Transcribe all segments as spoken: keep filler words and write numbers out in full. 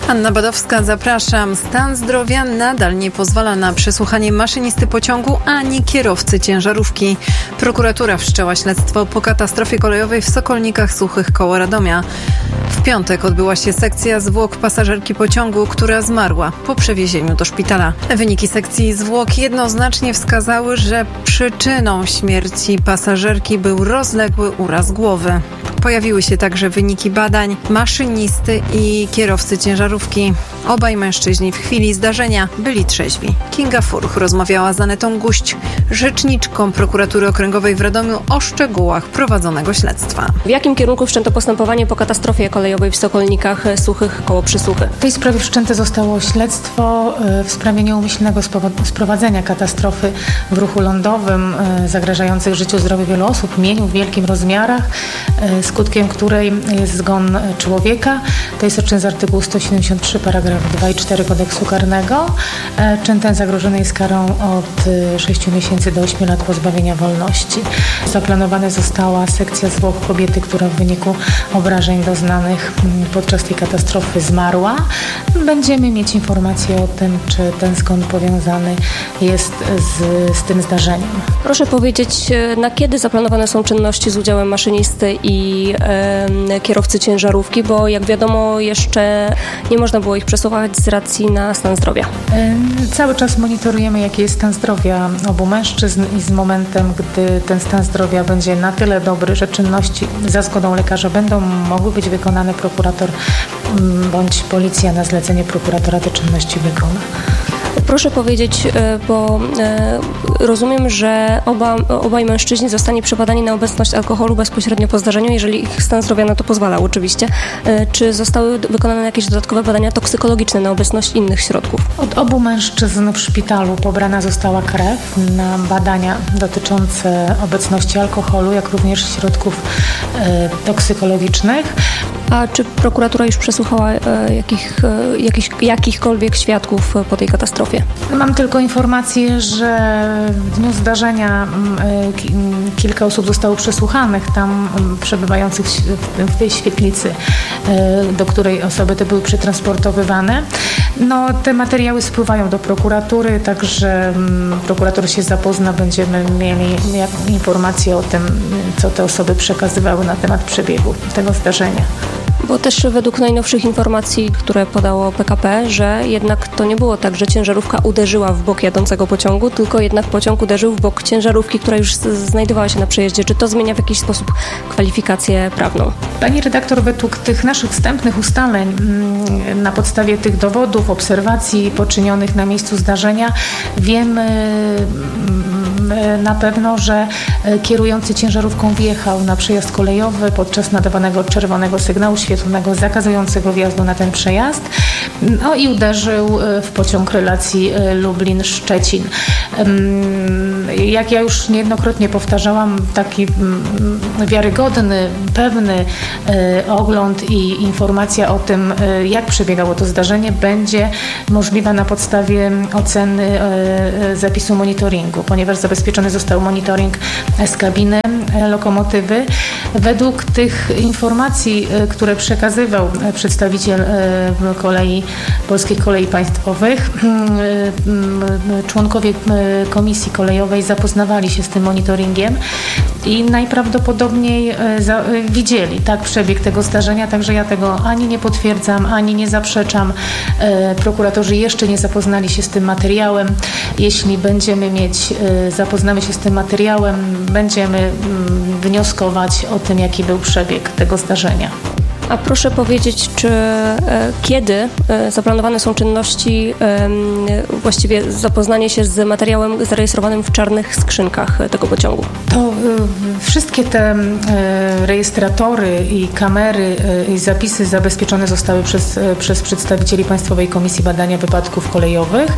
Anna Badowska, zapraszam. Stan zdrowia nadal nie pozwala na przesłuchanie maszynisty pociągu ani kierowcy ciężarówki. Prokuratura wszczęła śledztwo po katastrofie kolejowej w Sokolnikach Suchych koło Radomia. W piątek odbyła się sekcja zwłok pasażerki pociągu, która zmarła po przewiezieniu do szpitala. Wyniki sekcji zwłok jednoznacznie wskazały, że przyczyną śmierci pasażerki był rozległy uraz głowy. Pojawiły się także wyniki badań maszynisty i kierowcy ciężarówki. Obaj mężczyźni w chwili zdarzenia byli trzeźwi. Kinga Furch rozmawiała z Anetą Guść, rzeczniczką Prokuratury Okręgowej w Radomiu, o szczegółach prowadzonego śledztwa. W jakim kierunku wszczęto postępowanie po katastrofie kolejowej w Sokolnikach Suchych koło Przysuchy? W tej sprawie wszczęte zostało śledztwo w sprawie nieumyślnego sprowadzenia katastrofy w ruchu lądowym zagrażającej życiu, zdrowiu wielu osób, mieniu w wielkim rozmiarach, skutkiem której jest zgon człowieka. To jest odczyn z artykułu sto siedemdziesiąt trzy paragraf dwa i cztery kodeksu karnego. Czyn ten zagrożony jest karą od sześciu miesięcy do ośmiu lat pozbawienia wolności. Zaplanowana została sekcja zwłok kobiety, która w wyniku obrażeń doznanych podczas tej katastrofy zmarła. Będziemy mieć informacje o tym, czy ten zgon powiązany jest z, z tym zdarzeniem. Proszę powiedzieć, na kiedy zaplanowane są czynności z udziałem maszynisty i e, kierowcy ciężarówki, bo jak wiadomo jeszcze nie można było ich przesuwać z racji na stan zdrowia. Cały czas monitorujemy, jaki jest stan zdrowia obu mężczyzn i z momentem, gdy ten stan zdrowia będzie na tyle dobry, że czynności za zgodą lekarza będą mogły być wykonane, prokurator bądź policja na zlecenie prokuratora te czynności wykona. Proszę powiedzieć, bo rozumiem, że oba, obaj mężczyźni zostali przebadani na obecność alkoholu bezpośrednio po zdarzeniu, jeżeli ich stan zdrowia na to pozwala oczywiście. Czy zostały wykonane jakieś dodatkowe badania toksykologiczne na obecność innych środków? Od obu mężczyzn w szpitalu pobrana została krew na badania dotyczące obecności alkoholu, jak również środków e, toksykologicznych. A czy prokuratura już przesłuchała e, jakich, e, jakich, jakichkolwiek świadków po tej katastrofie? Mam tylko informację, że w dniu zdarzenia e, kilka osób zostało przesłuchanych tam e, przebywających w, w tej świetlicy, e, do której osoby te były przetransportowywane. No, te materiały spływają do prokuratury, także m, prokurator się zapozna, będziemy mieli informacje o tym, co te osoby przekazywały na temat przebiegu tego zdarzenia. Bo też według najnowszych informacji, które podało P K P, że jednak to nie było tak, że ciężarówka uderzyła w bok jadącego pociągu, tylko jednak pociąg uderzył w bok ciężarówki, która już znajdowała się na przejeździe. Czy to zmienia w jakiś sposób kwalifikację prawną? Pani redaktor, według tych naszych wstępnych ustaleń, na podstawie tych dowodów, obserwacji poczynionych na miejscu zdarzenia, wiemy na pewno, że kierujący ciężarówką wjechał na przejazd kolejowy podczas nadawanego czerwonego sygnału świetlnego zakazującego wjazdu na ten przejazd, no i uderzył w pociąg relacji Lublin-Szczecin. Jak ja już niejednokrotnie powtarzałam, taki wiarygodny, pewny ogląd i informacja o tym, jak przebiegało to zdarzenie, będzie możliwa na podstawie oceny zapisu monitoringu, ponieważ zabezpieczony został monitoring z kabiny lokomotywy. Według tych informacji, które przekazywał przedstawiciel kolei, Polskich Kolei Państwowych, członkowie Komisji Kolejowej zapoznawali się z tym monitoringiem i najprawdopodobniej za, widzieli tak przebieg tego zdarzenia, także ja tego ani nie potwierdzam, ani nie zaprzeczam. Prokuratorzy jeszcze nie zapoznali się z tym materiałem. Jeśli będziemy mieć, zapoznamy się z tym materiałem, będziemy wnioskować o tym, jaki był przebieg tego zdarzenia. A proszę powiedzieć, czy e, kiedy e, zaplanowane są czynności, e, właściwie zapoznanie się z materiałem zarejestrowanym w czarnych skrzynkach tego pociągu? To e, wszystkie te e, rejestratory i kamery e, i zapisy zabezpieczone zostały przez, e, przez przedstawicieli Państwowej Komisji Badania Wypadków Kolejowych.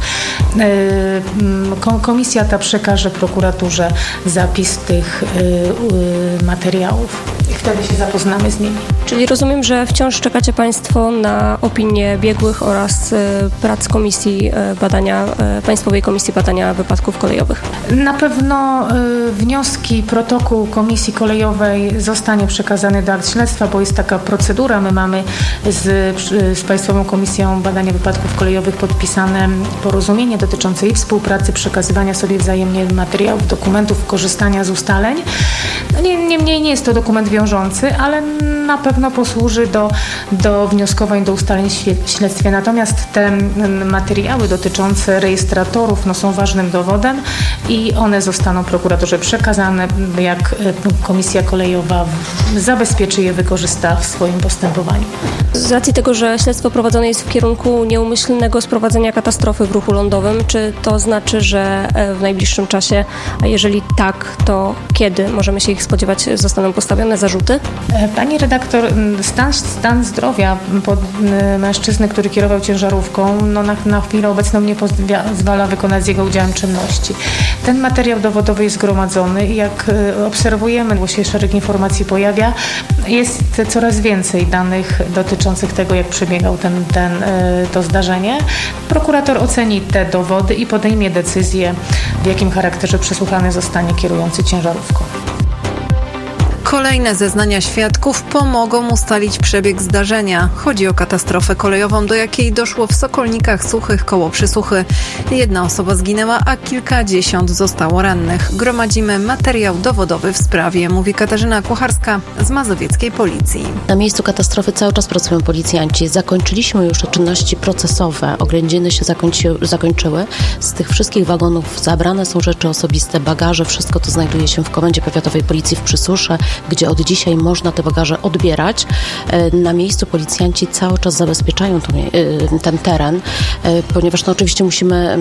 E, komisja ta przekaże prokuraturze zapis tych e, e, materiałów. wtedy się zapoznamy z nimi. Czyli rozumiem, że wciąż czekacie Państwo na opinię biegłych oraz prac Komisji Badania, Państwowej Komisji Badania Wypadków Kolejowych. Na pewno wnioski, protokół Komisji Kolejowej zostanie przekazany do akt śledztwa, bo jest taka procedura. My mamy z, z Państwową Komisją Badania Wypadków Kolejowych podpisane porozumienie dotyczące ich współpracy, przekazywania sobie wzajemnie materiałów, dokumentów, korzystania z ustaleń. Niemniej nie jest to dokument wiążący, ale na pewno posłuży do, do wnioskowań, do ustaleń w śledztwie. Natomiast te materiały dotyczące rejestratorów no, są ważnym dowodem i one zostaną prokuraturze przekazane, jak Komisja Kolejowa zabezpieczy je, wykorzysta w swoim postępowaniu. Z racji tego, że śledztwo prowadzone jest w kierunku nieumyślnego sprowadzenia katastrofy w ruchu lądowym, czy to znaczy, że w najbliższym czasie, a jeżeli tak, to kiedy możemy się ich spodziewać, zostaną postawione zarzuty? Pani redaktor, stan, stan zdrowia pod mężczyzny, który kierował ciężarówką, no na, na chwilę obecną nie pozwala wykonać z jego udziałem czynności. Ten materiał dowodowy jest zgromadzony i jak obserwujemy, bo się szereg informacji pojawia, jest coraz więcej danych dotyczących tego, jak przebiegał ten, ten, to zdarzenie. Prokurator oceni te dowody i podejmie decyzję, w jakim charakterze przesłuchany zostanie kierujący ciężarówką. Kolejne zeznania świadków pomogą ustalić przebieg zdarzenia. Chodzi o katastrofę kolejową, do jakiej doszło w Sokolnikach Suchych koło Przysuchy. Jedna osoba zginęła, a kilkadziesiąt zostało rannych. Gromadzimy materiał dowodowy w sprawie, mówi Katarzyna Kucharska z mazowieckiej policji. Na miejscu katastrofy cały czas pracują policjanci. Zakończyliśmy już czynności procesowe. Oględziny się zakończy, zakończyły. Z tych wszystkich wagonów zabrane są rzeczy osobiste, bagaże. Wszystko to znajduje się w Komendzie Powiatowej Policji w Przysusze, gdzie od dzisiaj można te bagaże odbierać. Na miejscu policjanci cały czas zabezpieczają ten teren, ponieważ no oczywiście musimy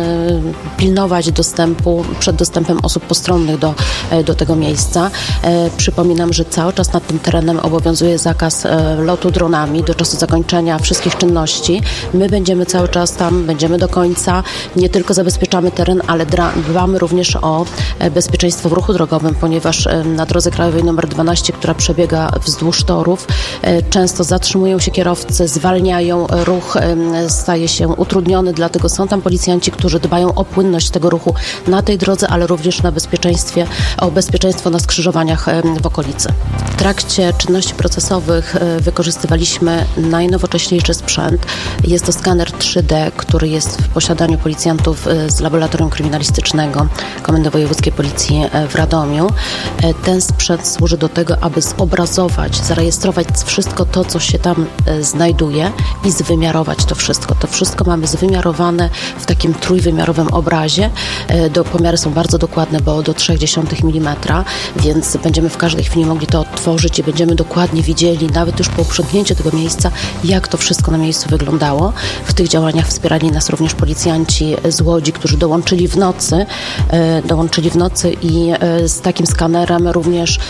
pilnować dostępu, przed dostępem osób postronnych do, do tego miejsca. Przypominam, że cały czas nad tym terenem obowiązuje zakaz lotu dronami do czasu zakończenia wszystkich czynności. My będziemy cały czas tam, będziemy do końca. Nie tylko zabezpieczamy teren, ale dbamy również o bezpieczeństwo w ruchu drogowym, ponieważ na drodze krajowej numer dwanaście, która przebiega wzdłuż torów, często zatrzymują się kierowcy, zwalniają, ruch staje się utrudniony, dlatego są tam policjanci, którzy dbają o płynność tego ruchu na tej drodze, ale również na bezpieczeństwie, o bezpieczeństwo na skrzyżowaniach w okolicy. W trakcie czynności procesowych wykorzystywaliśmy najnowocześniejszy sprzęt. Jest to skaner trzy D, który jest w posiadaniu policjantów z Laboratorium Kryminalistycznego Komendy Wojewódzkiej Policji w Radomiu. Ten sprzęt służy do tego, aby zobrazować, zarejestrować wszystko to, co się tam znajduje i zwymiarować to wszystko. To wszystko mamy zwymiarowane w takim trójwymiarowym obrazie. Do, pomiary są bardzo dokładne, bo do trzy dziesiąte milimetra, więc będziemy w każdej chwili mogli to odtworzyć i będziemy dokładnie widzieli, nawet już po uprzątnięciu tego miejsca, jak to wszystko na miejscu wyglądało. W tych działaniach wspierali nas również policjanci z Łodzi, którzy dołączyli w nocy, dołączyli w nocy i z takim skanerem również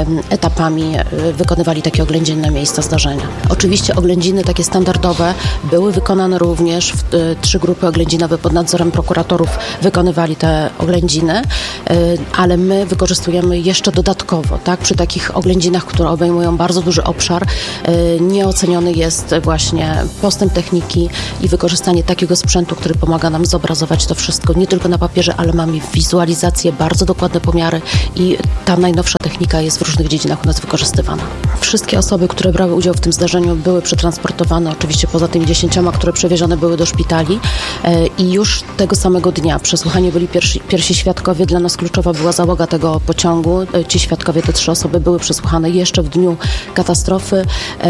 etapami wykonywali takie oględziny na miejsca zdarzenia. Oczywiście oględziny takie standardowe były wykonane również, w, trzy grupy oględzinowe pod nadzorem prokuratorów wykonywali te oględziny, ale my wykorzystujemy jeszcze dodatkowo, tak, przy takich oględzinach, które obejmują bardzo duży obszar, nieoceniony jest właśnie postęp techniki i wykorzystanie takiego sprzętu, który pomaga nam zobrazować to wszystko, nie tylko na papierze, ale mamy wizualizację, bardzo dokładne pomiary i ta najnowsza technika jest w różnych dziedzinach u nas wykorzystywana. Wszystkie osoby, które brały udział w tym zdarzeniu, były przetransportowane, oczywiście poza tymi dziesięcioma, które przewiezione były do szpitali i już tego samego dnia przesłuchani byli pierwsi, pierwsi świadkowie. Dla nas kluczowa była załoga tego pociągu. Ci świadkowie, te trzy osoby były przesłuchane jeszcze w dniu katastrofy,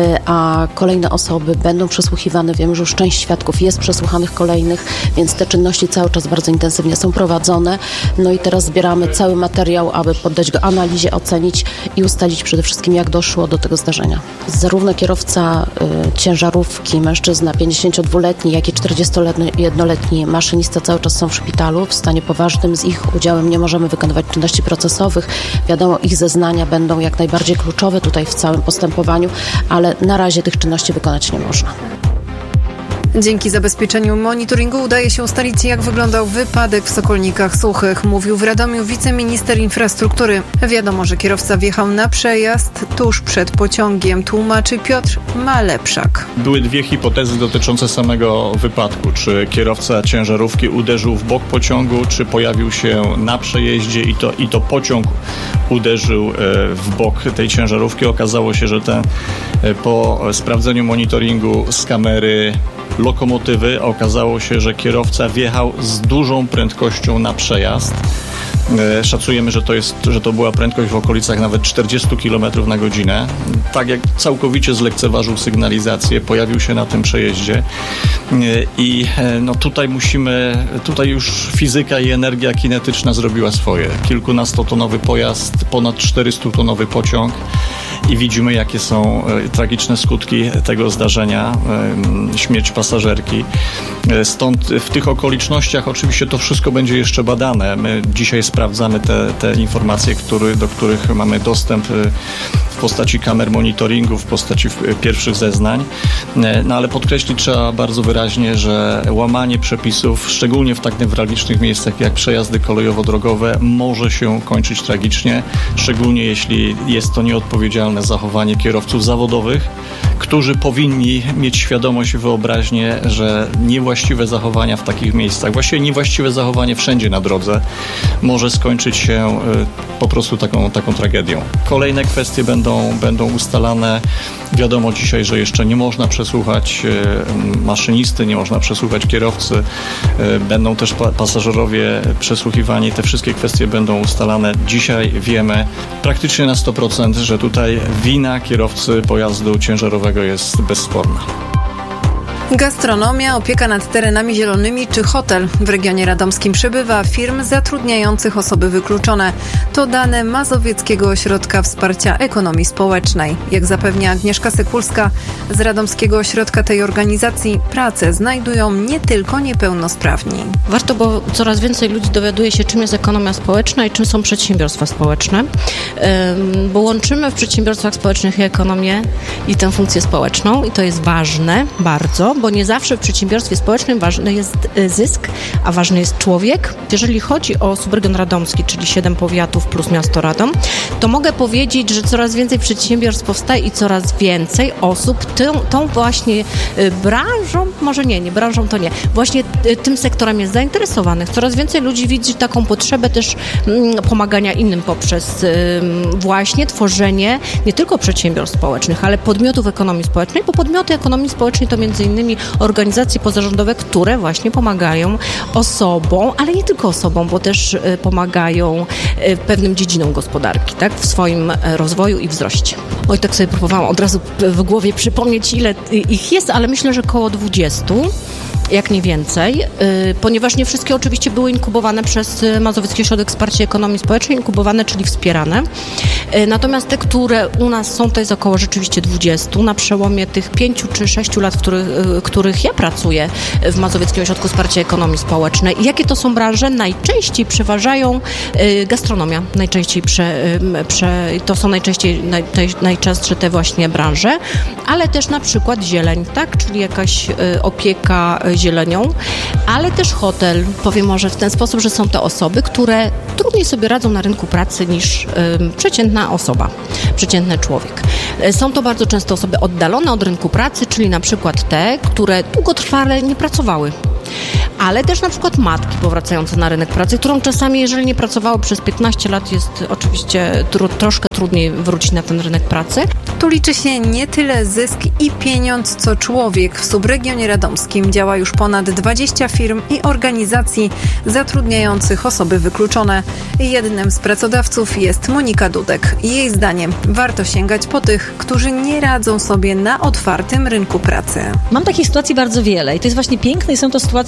a kolejne osoby będą przesłuchiwane. Wiem, że już część świadków jest przesłuchanych kolejnych, więc te czynności cały czas bardzo intensywnie są prowadzone. No i teraz zbieramy cały materiał, aby poddać go analizie, ocenić i ustalić przede wszystkim, jak doszło do tego zdarzenia. Zarówno kierowca y, ciężarówki, mężczyzna pięćdziesięciodwuletni, jak i czterdziestojednoletni maszynista cały czas są w szpitalu w stanie poważnym. Z ich udziałem nie możemy wykonywać czynności procesowych. Wiadomo, ich zeznania będą jak najbardziej kluczowe tutaj w całym postępowaniu, ale na razie tych czynności wykonać nie można. Dzięki zabezpieczeniu monitoringu udaje się ustalić, jak wyglądał wypadek w Sokolnikach Suchych, mówił w Radomiu wiceminister infrastruktury. Wiadomo, że kierowca wjechał na przejazd tuż przed pociągiem, tłumaczy Piotr Malepszak. Były dwie hipotezy dotyczące samego wypadku. Czy kierowca ciężarówki uderzył w bok pociągu, czy pojawił się na przejeździe i to, i to pociąg uderzył w bok tej ciężarówki. Okazało się, że ten, po sprawdzeniu monitoringu z kamery lokomotywy okazało się, że kierowca wjechał z dużą prędkością na przejazd. Szacujemy, że to, jest, że to była prędkość w okolicach nawet czterdzieści kilometrów na godzinę. Tak jak całkowicie zlekceważył sygnalizację, pojawił się na tym przejeździe i no tutaj musimy, tutaj już fizyka i energia kinetyczna zrobiła swoje. Kilkunastotonowy pojazd, ponad czterystutonowy pociąg i widzimy, jakie są tragiczne skutki tego zdarzenia, śmierć pasażerki. Stąd w tych okolicznościach oczywiście to wszystko będzie jeszcze badane. My dzisiaj sprawdzamy te, te informacje, który, do których mamy dostęp w postaci kamer monitoringu, w postaci pierwszych zeznań. No ale podkreślić trzeba bardzo wyraźnie, że łamanie przepisów, szczególnie w tak newralgicznych miejscach jak przejazdy kolejowo-drogowe, może się kończyć tragicznie, szczególnie jeśli jest to nieodpowiedzialne zachowanie kierowców zawodowych, którzy powinni mieć świadomość i wyobraźnię, że niewłaściwe zachowania w takich miejscach, właściwie niewłaściwe zachowanie wszędzie na drodze może skończyć się po prostu taką, taką tragedią. Kolejne kwestie będą, będą ustalane. Wiadomo dzisiaj, że jeszcze nie można przesłuchać maszynisty, nie można przesłuchać kierowcy. Będą też pasażerowie przesłuchiwani. Te wszystkie kwestie będą ustalane. Dzisiaj wiemy praktycznie na sto procent, że tutaj wina kierowcy pojazdu ciężarowego jest bezsporna. Gastronomia, opieka nad terenami zielonymi czy hotel. W regionie radomskim przybywa firm zatrudniających osoby wykluczone. To dane Mazowieckiego Ośrodka Wsparcia Ekonomii Społecznej. Jak zapewnia Agnieszka Sekulska z Radomskiego Ośrodka tej organizacji, pracę znajdują nie tylko niepełnosprawni. Warto, bo coraz więcej ludzi dowiaduje się, czym jest ekonomia społeczna i czym są przedsiębiorstwa społeczne. Bo łączymy w przedsiębiorstwach społecznych i ekonomię i tę funkcję społeczną i to jest ważne, bardzo, bo nie zawsze w przedsiębiorstwie społecznym ważny jest zysk, a ważny jest człowiek. Jeżeli chodzi o subregion radomski, czyli siedem powiatów plus miasto Radom, to mogę powiedzieć, że coraz więcej przedsiębiorstw powstaje i coraz więcej osób tą, tą właśnie branżą, może nie, nie branżą to nie, właśnie tym sektorem jest zainteresowanych. Coraz więcej ludzi widzi taką potrzebę też pomagania innym poprzez właśnie tworzenie nie tylko przedsiębiorstw społecznych, ale podmiotów ekonomii społecznej, bo podmioty ekonomii społecznej to między innymi organizacje pozarządowe, które właśnie pomagają osobom, ale nie tylko osobom, bo też pomagają pewnym dziedzinom gospodarki, tak, w swoim rozwoju i wzroście. Oj, tak sobie próbowałam od razu w głowie przypomnieć, ile ich jest, ale myślę, że około dwudziestu. Jak nie więcej, yy, ponieważ nie wszystkie oczywiście były inkubowane przez Mazowiecki Ośrodek Wsparcia Ekonomii Społecznej, inkubowane, czyli wspierane. Yy, natomiast te, które u nas są, to jest około rzeczywiście dwudziestu. Na przełomie tych pięciu czy sześciu lat, w których, yy, których ja pracuję w Mazowieckim Ośrodku Wsparcia Ekonomii Społecznej. I jakie to są branże? Najczęściej przeważają yy, gastronomia. Najczęściej prze, yy, prze, to są najczęściej naj, najczęstsze te właśnie branże, ale też na przykład zieleń, tak? Czyli jakaś yy, opieka zielenią, ale też hotel. Powiem może w ten sposób, że są to osoby, które trudniej sobie radzą na rynku pracy niż y, przeciętna osoba, przeciętny człowiek. Są to bardzo często osoby oddalone od rynku pracy, czyli na przykład te, które długotrwale nie pracowały. Ale też na przykład matki powracające na rynek pracy, którą czasami, jeżeli nie pracowały przez piętnaście lat, jest oczywiście tru, troszkę trudniej wrócić na ten rynek pracy. Tu liczy się nie tyle zysk i pieniądz, co człowiek. W subregionie radomskim działa już ponad dwadzieścia firm i organizacji zatrudniających osoby wykluczone. Jednym z pracodawców jest Monika Dudek. Jej zdaniem warto sięgać po tych, którzy nie radzą sobie na otwartym rynku pracy. Mam takich sytuacji bardzo wiele i to jest właśnie piękne i są to sytuacje, które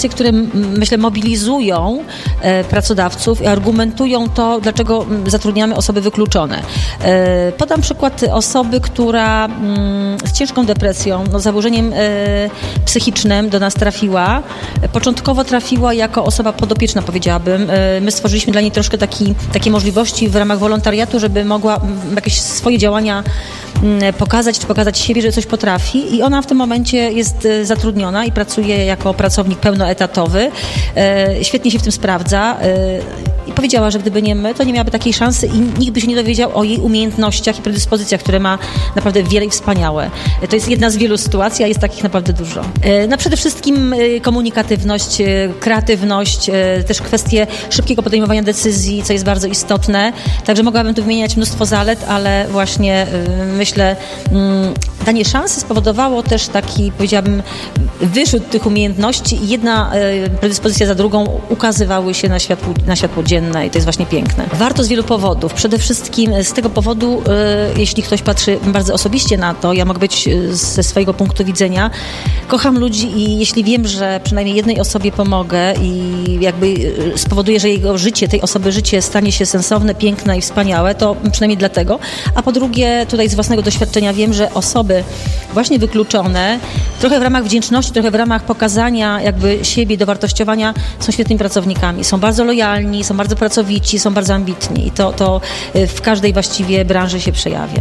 myślę, mobilizują pracodawców i argumentują to, dlaczego zatrudniamy osoby wykluczone. Podam przykład osoby, która z ciężką depresją, no, zaburzeniem psychicznym do nas trafiła. Początkowo trafiła jako osoba podopieczna, powiedziałabym. My stworzyliśmy dla niej troszkę taki, takie możliwości w ramach wolontariatu, żeby mogła jakieś swoje działania pokazać, czy pokazać siebie, że coś potrafi i ona w tym momencie jest zatrudniona i pracuje jako pracownik pełnoetatowy. Świetnie się w tym sprawdza i powiedziała, że gdyby nie my, to nie miałaby takiej szansy i nikt by się nie dowiedział o jej umiejętnościach i predyspozycjach, które ma naprawdę wiele i wspaniałe. To jest jedna z wielu sytuacji, a jest takich naprawdę dużo. No przede wszystkim komunikatywność, kreatywność, też kwestie szybkiego podejmowania decyzji, co jest bardzo istotne. Także mogłabym tu wymieniać mnóstwo zalet, ale właśnie myślę, danie szansy spowodowało też taki, powiedziałabym, wyrzut tych umiejętności i jedna predyspozycja za drugą ukazywały się na światło, na światło dzienne i to jest właśnie piękne. Warto z wielu powodów. Przede wszystkim z tego powodu, jeśli ktoś patrzy bardzo osobiście na to, ja mogę być ze swojego punktu widzenia, kocham ludzi i jeśli wiem, że przynajmniej jednej osobie pomogę i jakby spowoduję, że jego życie, tej osoby życie stanie się sensowne, piękne i wspaniałe, to przynajmniej dlatego. A po drugie, tutaj z własnego doświadczenia wiem, że osoby właśnie wykluczone, trochę w ramach wdzięczności, trochę w ramach pokazania jakby siebie, dowartościowania, są świetnymi pracownikami. Są bardzo lojalni, są bardzo pracowici, są bardzo ambitni i to, to w każdej właściwie branży się przejawia.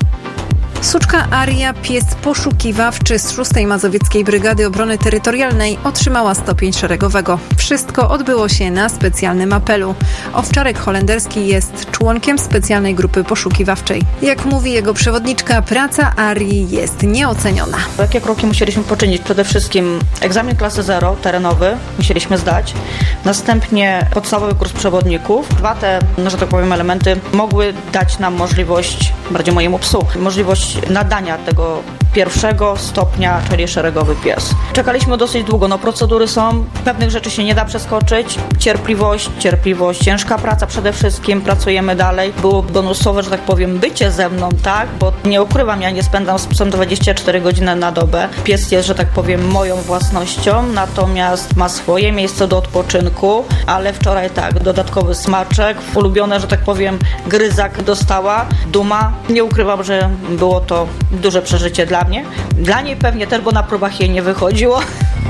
Suczka Aria, pies poszukiwawczy z szóstej Mazowieckiej Brygady Obrony Terytorialnej, otrzymała stopień szeregowego. Wszystko odbyło się na specjalnym apelu. Owczarek holenderski jest członkiem specjalnej grupy poszukiwawczej. Jak mówi jego przewodniczka, praca Arii jest nieoceniona. Jakie kroki musieliśmy poczynić? Przede wszystkim egzamin klasy zero, terenowy, musieliśmy zdać. Następnie podstawowy kurs przewodników. Dwa te, że tak powiem, elementy mogły dać nam możliwość, bardziej mojemu psu, możliwość nadania tego pierwszego stopnia, czyli szeregowy pies. Czekaliśmy dosyć długo, no procedury są, pewnych rzeczy się nie da przeskoczyć, cierpliwość, cierpliwość, ciężka praca przede wszystkim, pracujemy dalej. Było bonusowe, że tak powiem, bycie ze mną, tak, bo nie ukrywam, ja nie spędzam z psem dwadzieścia cztery godziny na dobę. Pies jest, że tak powiem, moją własnością, natomiast ma swoje miejsce do odpoczynku, ale wczoraj tak, dodatkowy smaczek, ulubione, że tak powiem, gryzak dostała, duma. Nie ukrywam, że było to duże przeżycie dla mnie. Dla niej pewnie też, bo na próbach jej nie wychodziło.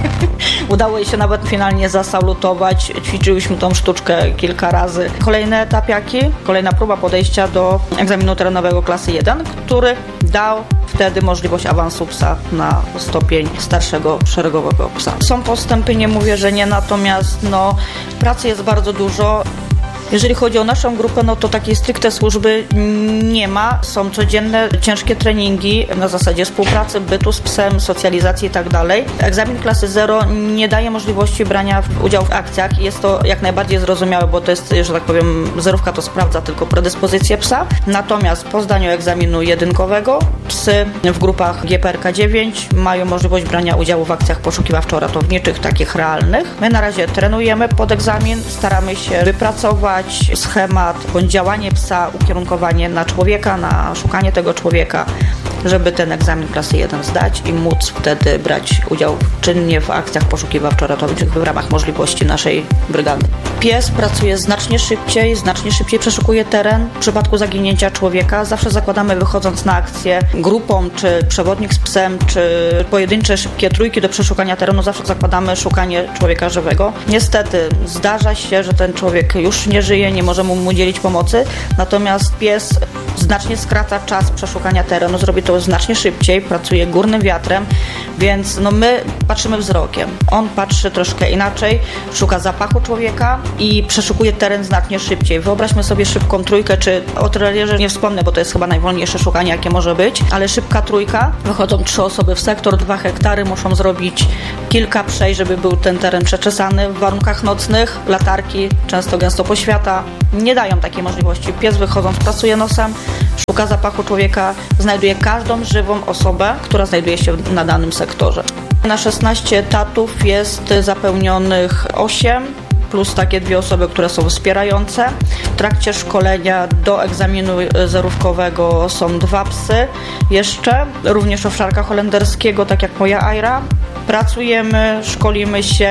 Udało jej się nawet finalnie zasalutować. Ćwiczyłyśmy tą sztuczkę kilka razy. Kolejne etapiaki, kolejna próba podejścia do egzaminu terenowego klasy jeden, który dał wtedy możliwość awansu psa na stopień starszego szeregowego psa. Są postępy, nie mówię, że nie, natomiast no, pracy jest bardzo dużo. Jeżeli chodzi o naszą grupę, no to takiej stricte służby nie ma. Są codzienne, ciężkie treningi na zasadzie współpracy, bytu z psem, socjalizacji i tak dalej. Egzamin klasy zero nie daje możliwości brania udziału w akcjach. Jest to jak najbardziej zrozumiałe, bo to jest, że tak powiem, zerówka to sprawdza tylko predyspozycję psa. Natomiast po zdaniu egzaminu jedynkowego psy w grupach G P R K dziewięć mają możliwość brania udziału w akcjach poszukiwawczo-ratowniczych, takich realnych. My na razie trenujemy pod egzamin, staramy się wypracować schemat bądź działanie psa, ukierunkowanie na człowieka, na szukanie tego człowieka, żeby ten egzamin klasy jeden zdać i móc wtedy brać udział czynnie w akcjach poszukiwawczo-ratowniczych w ramach możliwości naszej brygady. Pies pracuje znacznie szybciej, znacznie szybciej przeszukuje teren. W przypadku zaginięcia człowieka zawsze zakładamy, wychodząc na akcję grupą, czy przewodnik z psem, czy pojedyncze szybkie trójki do przeszukania terenu, zawsze zakładamy szukanie człowieka żywego. Niestety zdarza się, że ten człowiek już nie żyje, nie możemy mu udzielić pomocy, natomiast pies znacznie skraca czas przeszukania terenu, zrobi to znacznie szybciej, pracuje górnym wiatrem, więc no my patrzymy wzrokiem. On patrzy troszkę inaczej, szuka zapachu człowieka i przeszukuje teren znacznie szybciej. Wyobraźmy sobie szybką trójkę, czy o trailerze nie wspomnę, bo to jest chyba najwolniejsze szukanie, jakie może być, ale szybka trójka, wychodzą trzy osoby w sektor, dwa hektary, muszą zrobić kilka przejść, żeby był ten teren przeczesany w warunkach nocnych, latarki, często gęsto poświata, nie dają takiej możliwości. Pies wychodząc pracuje nosem, szuka zapachu człowieka, znajduje każdą żywą osobę, która znajduje się na danym sektorze. Na szesnaście etatów jest zapełnionych osiem, plus takie dwie osoby, które są wspierające. W trakcie szkolenia do egzaminu zerówkowego są dwa psy jeszcze, również owczarka holenderskiego, tak jak moja Aira. Pracujemy, szkolimy się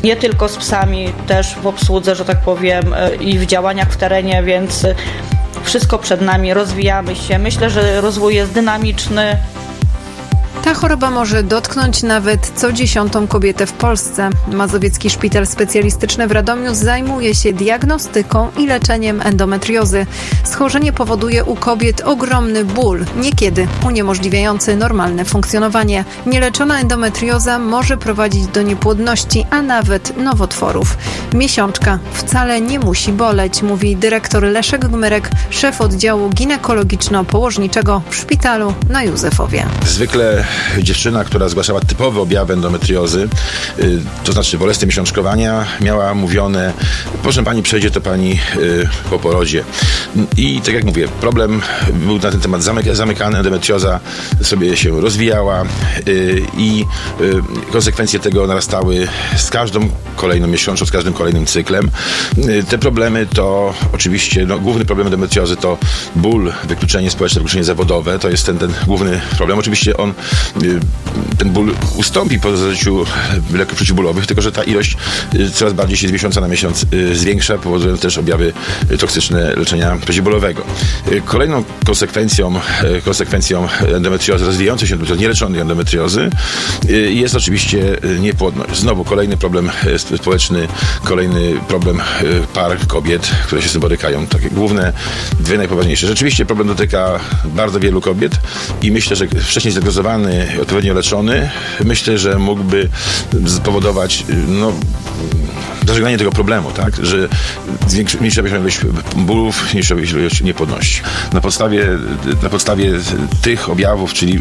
nie tylko z psami, też w obsłudze, że tak powiem, i w działaniach w terenie, więc wszystko przed nami, rozwijamy się. Myślę, że rozwój jest dynamiczny. Ta choroba może dotknąć nawet co dziesiątą kobietę w Polsce. Mazowiecki Szpital Specjalistyczny w Radomiu zajmuje się diagnostyką i leczeniem endometriozy. Schorzenie powoduje u kobiet ogromny ból, niekiedy uniemożliwiający normalne funkcjonowanie. Nieleczona endometrioza może prowadzić do niepłodności, a nawet nowotworów. Miesiączka wcale nie musi boleć, mówi dyrektor Leszek Gmyrek, szef oddziału ginekologiczno-położniczego w szpitalu na Józefowie. Zwykle dziewczyna, która zgłaszała typowe objawy endometriozy, to znaczy bolesne miesiączkowania, miała mówione: proszę pani, przejdzie to pani po porodzie. I tak jak mówię, problem był na ten temat zamykany, endometrioza sobie się rozwijała i konsekwencje tego narastały z każdą kolejną miesiączką, z każdym kolejnym cyklem. Te problemy to oczywiście, no, główny problem endometriozy to ból, wykluczenie społeczne, wykluczenie zawodowe, to jest ten, ten główny problem. Oczywiście on ten ból ustąpi po zażyciu leków przeciwbólowych, tylko że ta ilość coraz bardziej się z miesiąca na miesiąc zwiększa, powodując też objawy toksyczne leczenia przeciwbólowego. Kolejną konsekwencją, konsekwencją endometriozy, rozwijającej się endometriozy, nieleczonej endometriozy, jest oczywiście niepłodność. Znowu kolejny problem społeczny, kolejny problem par, kobiet, które się z tym borykają. Takie główne, dwie najpoważniejsze. Rzeczywiście problem dotyka bardzo wielu kobiet i myślę, że wcześniej zdiagnozowany, odpowiednio leczony, myślę, że mógłby spowodować no, zażegnanie tego problemu, tak? Że mniejsza ilość bólów, mniejsza ilość niepłodności. Na podstawie, na podstawie tych objawów, czyli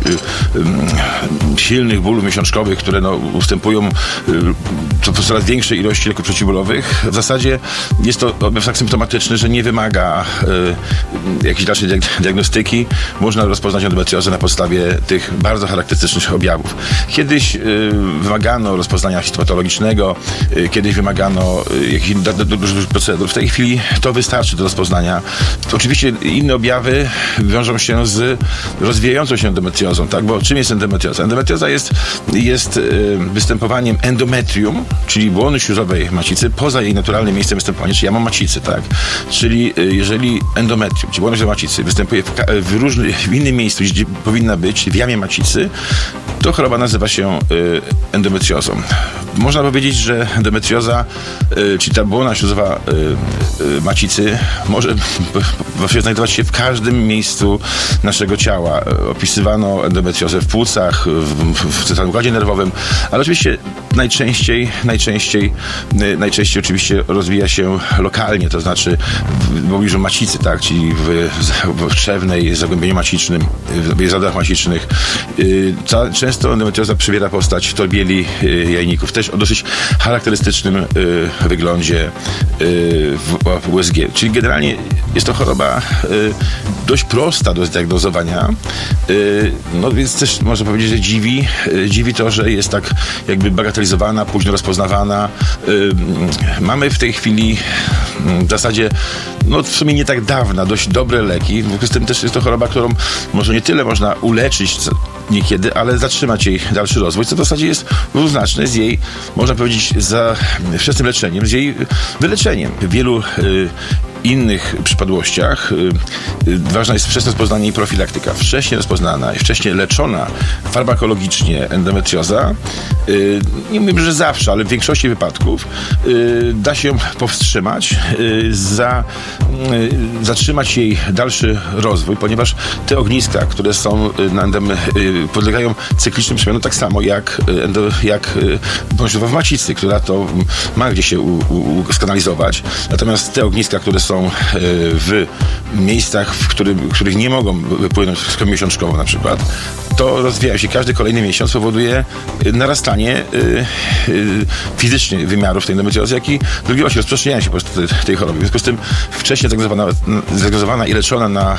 y, y, silnych bólów miesiączkowych, które no, ustępują y, to po coraz większej ilości leków przeciwbólowych, w zasadzie jest to objaw tak symptomatyczny, że nie wymaga y, jakiejś dalszej diagnostyki. Można rozpoznać endometriozę na podstawie tych bardzo charakterystycznych objawów. Kiedyś y, wymagano rozpoznania histomatologicznego, y, kiedyś wymagano y, jakichś dużych procedur. W tej chwili to wystarczy do rozpoznania. To oczywiście inne objawy wiążą się z rozwijającą się endometriozą, tak? Bo czym jest endometrioza? Endometrioza jest, jest y, występowaniem endometrium, czyli błony śluzowej macicy, poza jej naturalnym miejscem występowania, czyli jamą macicy, tak? Czyli y, jeżeli endometrium, czyli błona śluzowa macicy występuje w, w, różny, w innym miejscu, gdzie powinna być, w jamie macicy, to choroba nazywa się y, endometriozą. Można powiedzieć, że endometrioza, y, czyli ta błona śluzowa y, y, macicy, może właściwie znajdować się w każdym miejscu naszego ciała. Opisywano endometriozę w płucach, w, w centralnym układzie nerwowym, ale oczywiście najczęściej, najczęściej, y, najczęściej oczywiście rozwija się lokalnie, to znaczy w pobliżu macicy, tak, czyli w, w trzewnej, zagłębieniu macicznym, w jezodach macicznych. Y, ta, często endometrioza przybiera postać torbieli y, jajników, też o dosyć charakterystycznym y, wyglądzie y, w, w U S G. Czyli generalnie jest to choroba y, dość prosta do zdiagnozowania. Y, no więc też można powiedzieć, że dziwi, y, dziwi to, że jest tak jakby bagatelizowana, późno rozpoznawana. Y, mamy w tej chwili y, w zasadzie no w sumie nie tak dawna dość dobre leki. W związku z tym też jest to choroba, którą może nie tyle można uleczyć niekiedy, ale zatrzymać jej dalszy rozwój, co w zasadzie jest równoznaczne z jej, można powiedzieć, za wczesnym leczeniem, z jej wyleczeniem. W wielu y, innych przypadłościach y, y, ważna jest wczesne rozpoznanie i profilaktyka. Wcześniej rozpoznana i wcześniej leczona farmakologicznie endometrioza, y, nie mówię, że zawsze, ale w większości wypadków y, da się powstrzymać, y, za, y, zatrzymać jej dalszy rozwój, ponieważ te ogniska, które są na endem, y, podlegają cyklicznym przemianom tak samo jak, endo, jak błona śluzowa w macicy, która to ma gdzie się u, u, skanalizować. Natomiast te ogniska, które są są w miejscach, w, którym, w których nie mogą wypłynąć miesiączkowo na przykład, to rozwijają się. Każdy kolejny miesiąc powoduje narastanie y, y, fizycznie wymiarów tej endometriozy, jak i drugiego się rozprzestrzeniania się po prostu tej, tej choroby. W związku z tym wcześniej zdiagnozowana, zdiagnozowana i leczona na,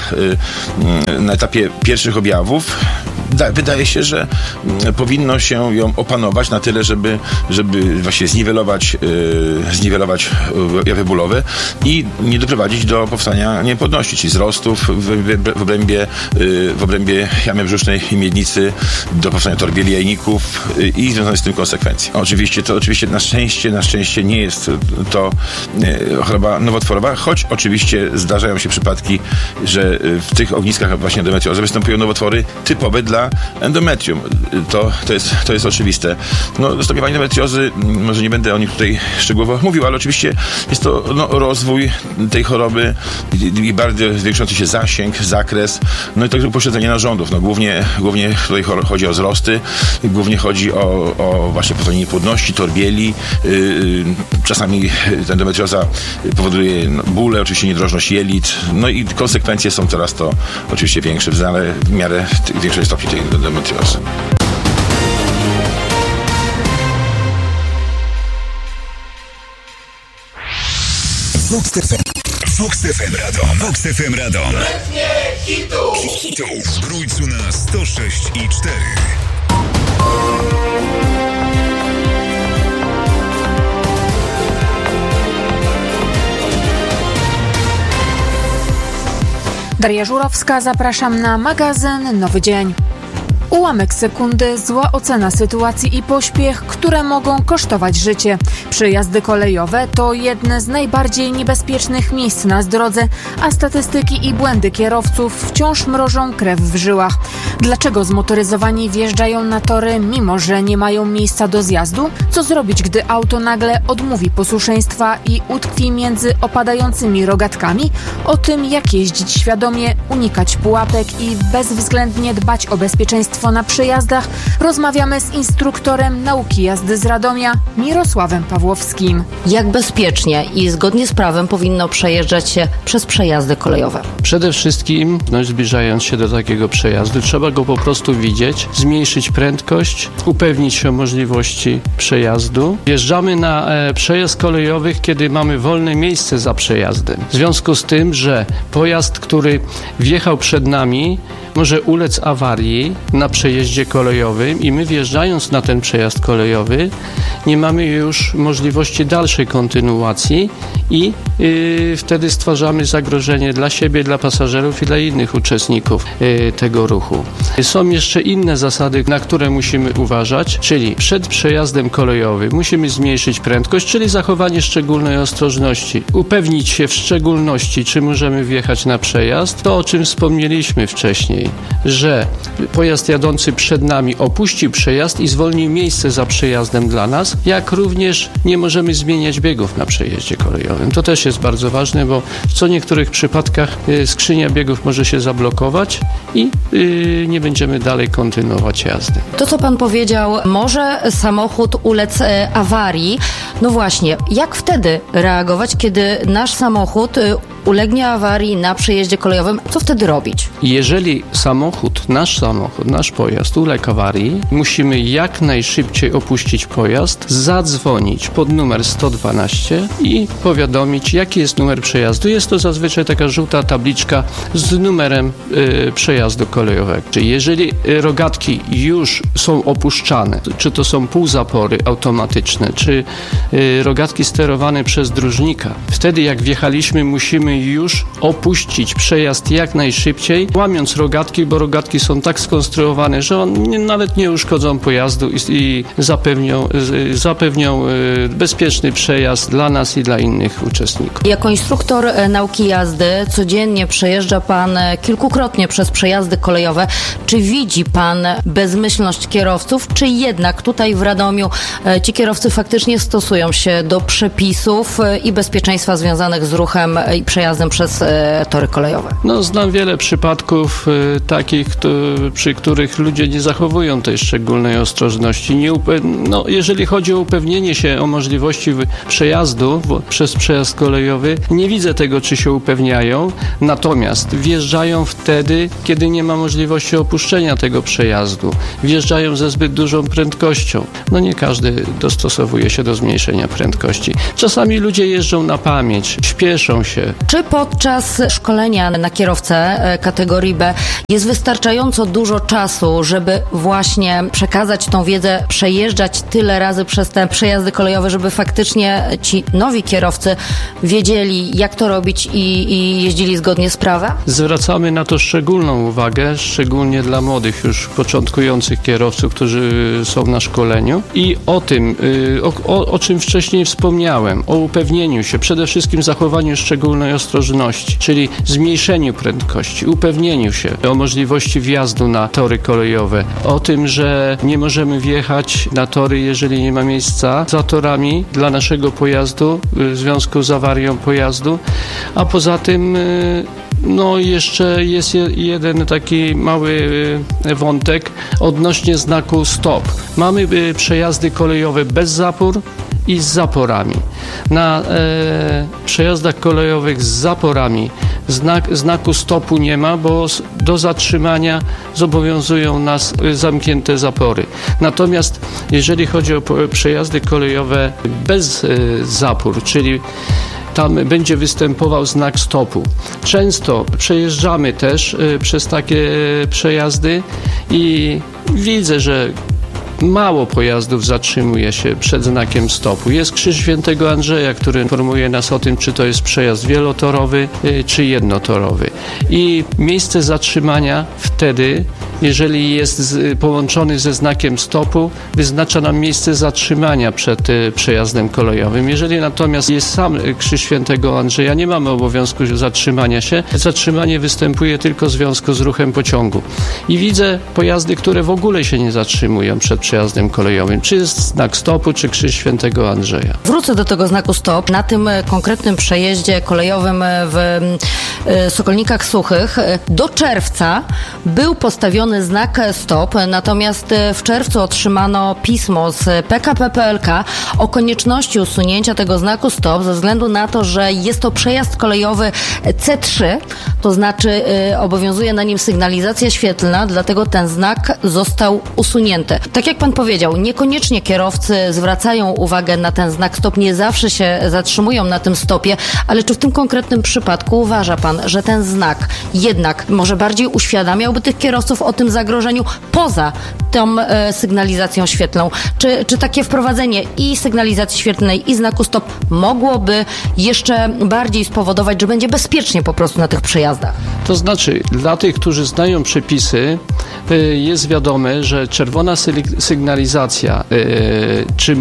y, na etapie pierwszych objawów, da, wydaje się, że y, powinno się ją opanować na tyle, żeby, żeby właśnie zniwelować, y, zniwelować objawy bólowe i nie doprowadzić do powstania niepłodności, czyli wzrostów w, w, w, obrębie, y, w obrębie jamy brzusznej i miednicy. miednicy, do powstania torbieli jajników i związane z tym konsekwencje. Oczywiście to oczywiście na szczęście, na szczęście nie jest to choroba nowotworowa, choć oczywiście zdarzają się przypadki, że w tych ogniskach właśnie endometriozy występują nowotwory typowe dla endometrium. To, to, jest, to jest oczywiste. No, stopniowanie endometriozy, może nie będę o nich tutaj szczegółowo mówił, ale oczywiście jest to no, rozwój tej choroby i, i bardzo zwiększający się zasięg, zakres, no i także upośledzenie narządów. No, głównie, głównie tutaj chodzi o wzrosty, głównie chodzi o, o właśnie powstanie płodności, torbieli. Yy, czasami endometrioza powoduje no, bóle, oczywiście niedrożność jelit, no i konsekwencje są coraz to oczywiście większe, ale w miarę większej stopni tej endometriozy. Vox F M. Vox F M Radom. Vox F M Radom. Hitów. Hitów. W Grójcu na sto sześć i cztery. Daria Żurowska, zapraszam na magazyn Nowy Dzień. Ułamek sekundy, zła ocena sytuacji i pośpiech, które mogą kosztować życie. Przejazdy kolejowe to jedne z najbardziej niebezpiecznych miejsc na drodze, a statystyki i błędy kierowców wciąż mrożą krew w żyłach. Dlaczego zmotoryzowani wjeżdżają na tory, mimo że nie mają miejsca do zjazdu? Co zrobić, gdy auto nagle odmówi posłuszeństwa i utkwi między opadającymi rogatkami? O tym, jak jeździć świadomie, unikać pułapek i bezwzględnie dbać o bezpieczeństwo na przejazdach, rozmawiamy z instruktorem nauki jazdy z Radomia, Mirosławem Pawłowskim. Jak bezpiecznie i zgodnie z prawem powinno przejeżdżać się przez przejazdy kolejowe? Przede wszystkim, no, zbliżając się do takiego przejazdu, trzeba go po prostu widzieć, zmniejszyć prędkość, upewnić się o możliwości przejazdu. Wjeżdżamy na e, przejazd kolejowy, kiedy mamy wolne miejsce za przejazdem. W związku z tym, że pojazd, który wjechał przed nami, może ulec awarii na przejeździe kolejowym i my wjeżdżając na ten przejazd kolejowy nie mamy już możliwości dalszej kontynuacji i yy, wtedy stwarzamy zagrożenie dla siebie, dla pasażerów i dla innych uczestników yy, tego ruchu. Są jeszcze inne zasady, na które musimy uważać, czyli przed przejazdem kolejowym musimy zmniejszyć prędkość, czyli zachowanie szczególnej ostrożności. Upewnić się w szczególności, czy możemy wjechać na przejazd, to o czym wspomnieliśmy wcześniej, że pojazd jadący przed nami opuści przejazd i zwolni miejsce za przejazdem dla nas, jak również nie możemy zmieniać biegów na przejeździe kolejowym. To też jest bardzo ważne, bo w co niektórych przypadkach y, skrzynia biegów może się zablokować i y, nie będziemy dalej kontynuować jazdy. To, co pan powiedział, może samochód ulec e, awarii. No właśnie, jak wtedy reagować, kiedy nasz samochód y, ulegnie awarii na przejeździe kolejowym? Co wtedy robić? Jeżeli samochód, nasz samochód, nasz pojazd uległ awarii, musimy jak najszybciej opuścić pojazd, zadzwonić pod numer sto dwanaście i powiadomić, jaki jest numer przejazdu. Jest to zazwyczaj taka żółta tabliczka z numerem y, przejazdu kolejowego. Czyli jeżeli rogatki już są opuszczane, czy to są półzapory automatyczne, czy y, rogatki sterowane przez dróżnika, wtedy jak wjechaliśmy, musimy już opuścić przejazd jak najszybciej, łamiąc rogatki, bo rogatki są tak skonstruowane, że on nie, nawet nie uszkodzą pojazdu i, i zapewnią, y, zapewnią y, bezpieczny przejazd dla nas i dla innych uczestników. Jako instruktor e, nauki jazdy codziennie przejeżdża pan e, kilkukrotnie przez przejazdy kolejowe. Czy widzi pan bezmyślność kierowców, czy jednak tutaj w Radomiu e, ci kierowcy faktycznie stosują się do przepisów e, i bezpieczeństwa związanych z ruchem e, i przejazdem przez e, tory kolejowe? No, znam wiele przypadków e, takich, kto, przy których ludzie nie zachowują tej szczególnej ostrożności. Nie upe- no, jeżeli chodzi o upewnienie się o możliwości przejazdu w, przez przejazd kolejowy, nie widzę tego, czy się upewniają, natomiast wjeżdżają wtedy, kiedy nie ma możliwości opuszczenia tego przejazdu. Wjeżdżają ze zbyt dużą prędkością. No nie każdy dostosowuje się do zmniejszenia prędkości. Czasami ludzie jeżdżą na pamięć, śpieszą się, Czy podczas szkolenia na kierowcę kategorii B jest wystarczająco dużo czasu, żeby właśnie przekazać tą wiedzę, przejeżdżać tyle razy przez te przejazdy kolejowe, żeby faktycznie ci nowi kierowcy wiedzieli, jak to robić i, i jeździli zgodnie z prawem? Zwracamy na to szczególną uwagę, szczególnie dla młodych już początkujących kierowców, którzy są na szkoleniu i o tym, o, o, o czym wcześniej wspomniałem, o upewnieniu się, przede wszystkim zachowaniu szczególnej ostrożności, czyli zmniejszeniu prędkości, upewnieniu się o możliwości wjazdu na tory kolejowe, o tym, że nie możemy wjechać na tory, jeżeli nie ma miejsca za torami dla naszego pojazdu w związku z awarią pojazdu, a poza tym no jeszcze jest jeden taki mały wątek odnośnie znaku stop. Mamy przejazdy kolejowe bez zapór i z zaporami. Na e, przejazdach kolejowych z zaporami znak, znaku stopu nie ma, bo do zatrzymania zobowiązują nas zamknięte zapory. Natomiast jeżeli chodzi o przejazdy kolejowe bez e, zapór, czyli tam będzie występował znak stopu. Często przejeżdżamy też y, przez takie przejazdy i widzę, że mało pojazdów zatrzymuje się przed znakiem stopu. Jest Krzyż Świętego Andrzeja, który informuje nas o tym, czy to jest przejazd wielotorowy, y, czy jednotorowy. I miejsce zatrzymania wtedy, jeżeli jest z, połączony ze znakiem stopu, wyznacza nam miejsce zatrzymania przed y, przejazdem kolejowym. Jeżeli natomiast jest sam Krzyż Świętego Andrzeja, nie mamy obowiązku zatrzymania się. Zatrzymanie występuje tylko w związku z ruchem pociągu. I widzę pojazdy, które w ogóle się nie zatrzymują przed przejazdem kolejowym. Czy jest znak stopu, czy Krzyż Świętego Andrzeja. Wrócę do tego znaku stop. Na tym konkretnym przejeździe kolejowym w Sokolnikach Suchych do czerwca był postawiony znak stop, natomiast w czerwcu otrzymano pismo z P K P P L K o konieczności usunięcia tego znaku stop ze względu na to, że jest to przejazd kolejowy C trzy, to znaczy obowiązuje na nim sygnalizacja świetlna, dlatego ten znak został usunięty. Tak jak pan powiedział, niekoniecznie kierowcy zwracają uwagę na ten znak stop, nie zawsze się zatrzymują na tym stopie, ale czy w tym konkretnym przypadku uważa pan, że ten znak jednak może bardziej uświadamiałby tych kierowców o tym zagrożeniu poza tą e, sygnalizacją świetlną? Czy, czy takie wprowadzenie i sygnalizacji świetlnej, i znaku stop mogłoby jeszcze bardziej spowodować, że będzie bezpiecznie po prostu na tych przejazdach? To znaczy, dla tych, którzy znają przepisy, y, jest wiadome, że czerwona sygnalizacja, y, czy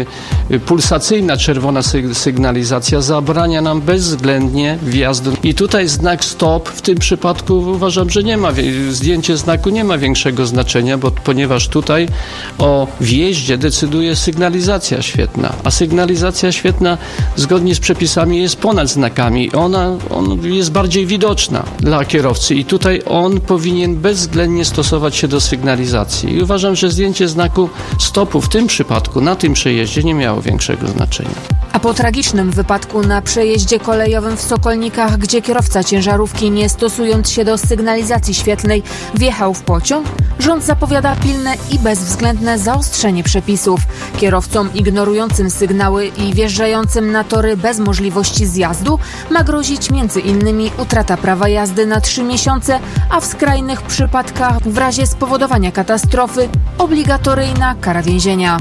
y, pulsacyjna czerwona sygnalizacja zabrania nam bezwzględnie wjazdu. I tutaj znak stop w tym przypadku uważam, że nie ma, zdjęcie znaku nie ma większego znaczenia, bo ponieważ tutaj o wjeździe decyduje sygnalizacja świetlna, a sygnalizacja świetlna zgodnie z przepisami jest ponad znakami. Ona, ona jest bardziej widoczna dla kierowcy i tutaj on powinien bezwzględnie stosować się do sygnalizacji. I uważam, że zdjęcie znaku stopu w tym przypadku, na tym przejeździe nie miało większego znaczenia. A po tragicznym wypadku na przejeździe kolejowym w Sokolnikach, gdzie kierowca ciężarówki, nie stosując się do sygnalizacji świetlnej, wjechał w pociąg, rząd zapowiada pilne i bezwzględne zaostrzenie przepisów. Kierowcom ignorującym sygnały i wjeżdżającym na tory bez możliwości zjazdu ma grozić między innymi utrata prawa jazdy na trzy miesiące, a w skrajnych przypadkach w razie spowodowania katastrofy obligatoryjna kara więzienia.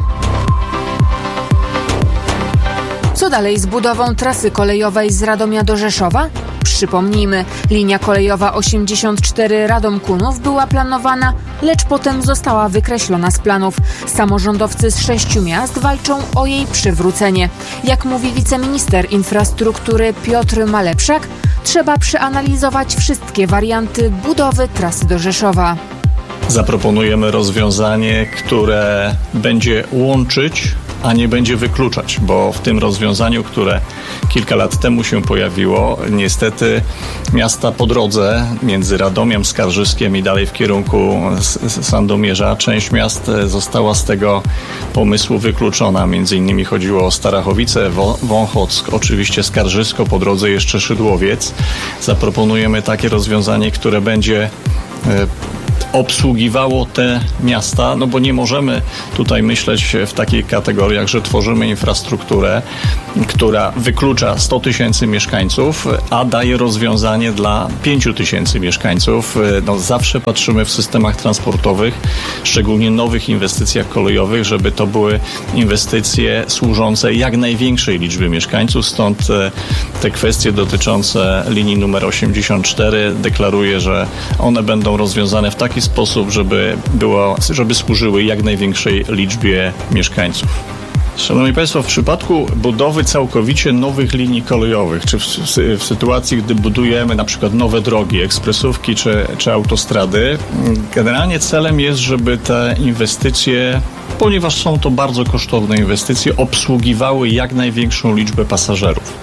Co dalej z budową trasy kolejowej z Radomia do Rzeszowa? Przypomnijmy, linia kolejowa osiemdziesiąt cztery Radom-Kunów była planowana, lecz potem została wykreślona z planów. Samorządowcy z sześciu miast walczą o jej przywrócenie. Jak mówi wiceminister infrastruktury Piotr Malepszak, trzeba przeanalizować wszystkie warianty budowy trasy do Rzeszowa. Zaproponujemy rozwiązanie, które będzie łączyć, a nie będzie wykluczać, bo w tym rozwiązaniu, które kilka lat temu się pojawiło, niestety miasta po drodze między Radomiem, Skarżyskiem i dalej w kierunku Sandomierza, część miast została z tego pomysłu wykluczona. Między innymi chodziło o Starachowice, Wąchock, oczywiście Skarżysko, po drodze jeszcze Szydłowiec. Zaproponujemy takie rozwiązanie, które będzie obsługiwało te miasta, no bo nie możemy tutaj myśleć w takich kategoriach, że tworzymy infrastrukturę która wyklucza sto tysięcy mieszkańców, a daje rozwiązanie dla pięć tysięcy mieszkańców. No, zawsze patrzymy w systemach transportowych, szczególnie nowych inwestycjach kolejowych, żeby to były inwestycje służące jak największej liczbie mieszkańców, stąd te kwestie dotyczące linii numer osiemdziesiąt cztery deklaruję, że one będą rozwiązane w taki sposób, żeby, było, żeby służyły jak największej liczbie mieszkańców. Szanowni Państwo, w przypadku budowy całkowicie nowych linii kolejowych, czy w, w, w sytuacji, gdy budujemy na przykład nowe drogi, ekspresówki czy, czy autostrady, generalnie celem jest, żeby te inwestycje, ponieważ są to bardzo kosztowne inwestycje, obsługiwały jak największą liczbę pasażerów.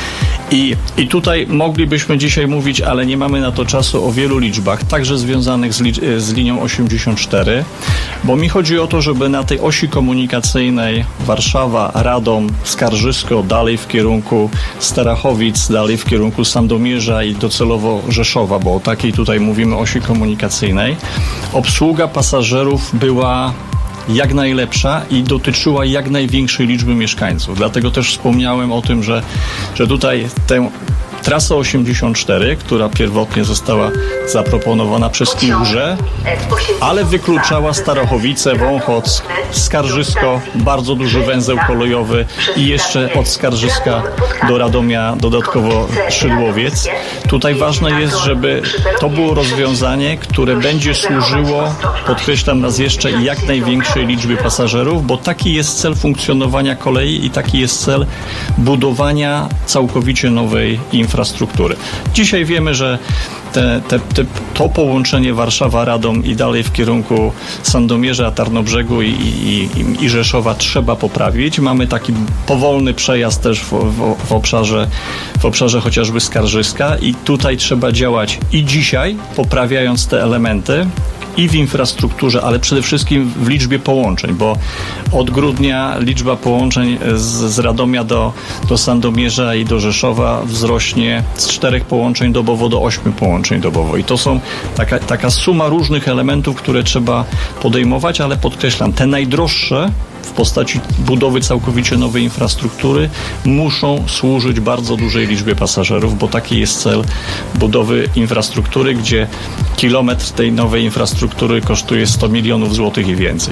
I, I tutaj moglibyśmy dzisiaj mówić, ale nie mamy na to czasu, o wielu liczbach, także związanych z, li, z linią osiemdziesiąt cztery, bo mi chodzi o to, żeby na tej osi komunikacyjnej Warszawa, Radom, Skarżysko, dalej w kierunku Starachowic, dalej w kierunku Sandomierza i docelowo Rzeszowa, bo o takiej tutaj mówimy osi komunikacyjnej, obsługa pasażerów była jak najlepsza i dotyczyła jak największej liczby mieszkańców. Dlatego też wspomniałem o tym, że, że tutaj tę trasę osiemdziesiąt cztery, która pierwotnie została zaproponowana przez Kiłże, ale wykluczała Starachowice, Wąchock, Skarżysko, bardzo duży węzeł kolejowy i jeszcze od Skarżyska do Radomia dodatkowo Szydłowiec. Tutaj ważne jest, żeby to było rozwiązanie, które będzie służyło, podkreślam raz jeszcze, jak największej liczbie pasażerów, bo taki jest cel funkcjonowania kolei i taki jest cel budowania całkowicie nowej infrastruktury. infrastruktury. Dzisiaj wiemy, że te, te, te, to połączenie Warszawa-Radom i dalej w kierunku Sandomierza, Tarnobrzegu i, i, i Rzeszowa trzeba poprawić. Mamy taki powolny przejazd też w, w, w, obszarze, w obszarze chociażby Skarżyska i tutaj trzeba działać i dzisiaj, poprawiając te elementy, i w infrastrukturze, ale przede wszystkim w liczbie połączeń, bo od grudnia liczba połączeń z, z Radomia do, do Sandomierza i do Rzeszowa wzrośnie z czterech połączeń dobowo do ośmiu połączeń dobowo. I to są taka, taka suma różnych elementów, które trzeba podejmować, ale podkreślam, te najdroższe w postaci budowy całkowicie nowej infrastruktury muszą służyć bardzo dużej liczbie pasażerów, bo taki jest cel budowy infrastruktury, gdzie kilometr tej nowej infrastruktury kosztuje sto milionów złotych i więcej.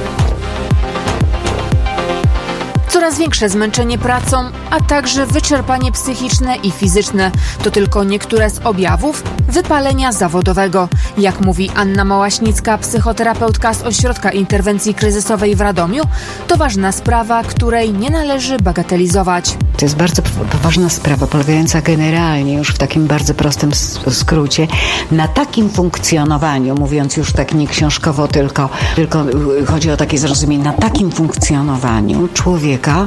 Coraz większe zmęczenie pracą, a także wyczerpanie psychiczne i fizyczne to tylko niektóre z objawów wypalenia zawodowego. Jak mówi Anna Małaśnicka, psychoterapeutka z Ośrodka Interwencji Kryzysowej w Radomiu, to ważna sprawa, której nie należy bagatelizować. To jest bardzo poważna sprawa, polegająca generalnie, już w takim bardzo prostym skrócie, na takim funkcjonowaniu, mówiąc już tak nie książkowo, tylko, tylko chodzi o takie zrozumienie, na takim funkcjonowaniu człowieka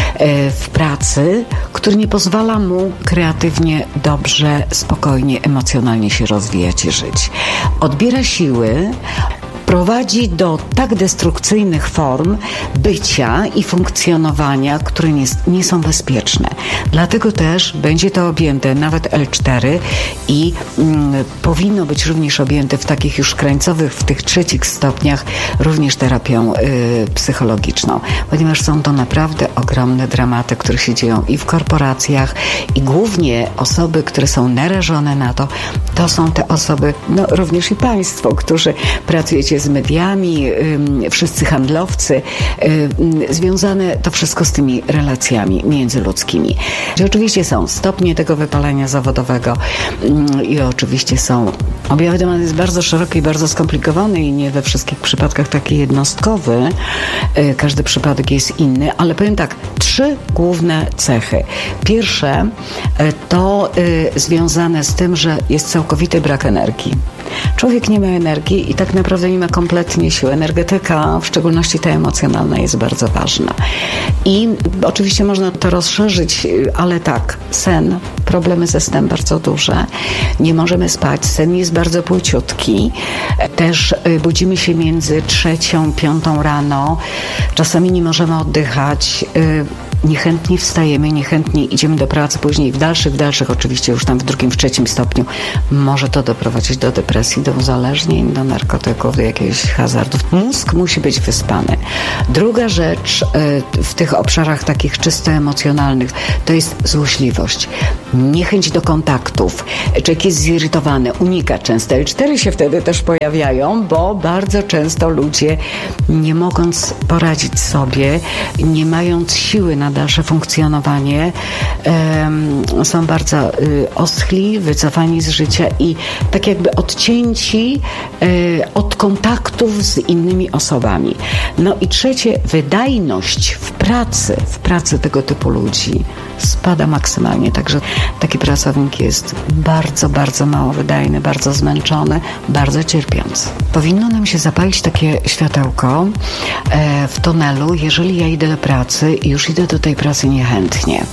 w pracy, który nie pozwala mu kreatywnie, dobrze, spokojnie, emocjonalnie się rozwijać i żyć. Odbiera siły, prowadzi do tak destrukcyjnych form bycia i funkcjonowania, które nie, nie są bezpieczne. Dlatego też będzie to objęte nawet L cztery i mm, powinno być również objęte w takich już krańcowych, w tych trzecich stopniach również terapią y, psychologiczną, ponieważ są to naprawdę ogromne dramaty, które się dzieją i w korporacjach i głównie osoby, które są narażone na to, to są te osoby, no również i państwo, którzy pracujecie z mediami, y, wszyscy handlowcy, y, związane to wszystko z tymi relacjami międzyludzkimi. I oczywiście są stopnie tego wypalenia zawodowego y, i oczywiście są objawy. Temat jest bardzo szeroki i bardzo skomplikowany i nie we wszystkich przypadkach taki jednostkowy. Y, każdy przypadek jest inny, ale powiem tak, trzy główne cechy. Pierwsze y, to y, związane z tym, że jest całkowity brak energii. Człowiek nie ma energii i tak naprawdę nie ma kompletnie sił. Energetyka, w szczególności ta emocjonalna, jest bardzo ważna. I oczywiście można to rozszerzyć, ale tak, sen, problemy ze snem bardzo duże. Nie możemy spać, sen jest bardzo płyciutki. Też budzimy się między trzecią, piątą rano. Czasami nie możemy oddychać. niechętnie wstajemy, niechętnie idziemy do pracy, później w dalszych, w dalszych, oczywiście już tam w drugim, w trzecim stopniu może to doprowadzić do depresji, do uzależnień, do narkotyków, do jakichś hazardów. Mózg musi być wyspany. Druga rzecz w tych obszarach takich czysto emocjonalnych to jest złośliwość, niechęć do kontaktów. Człowiek jest zirytowany, unika często. L cztery się wtedy też pojawiają, bo bardzo często ludzie, nie mogąc poradzić sobie, nie mając siły na dalsze funkcjonowanie, um, są bardzo y, oschli, wycofani z życia i tak jakby odcięci y, od kontaktów z innymi osobami. No i trzecie, wydajność w pracy, w pracy tego typu ludzi spada maksymalnie, także taki pracownik jest bardzo, bardzo mało wydajny, bardzo zmęczony, bardzo cierpiący. Powinno nam się zapalić takie światełko e, w tunelu, jeżeli ja idę do pracy i już idę do tej pracy niechętnie.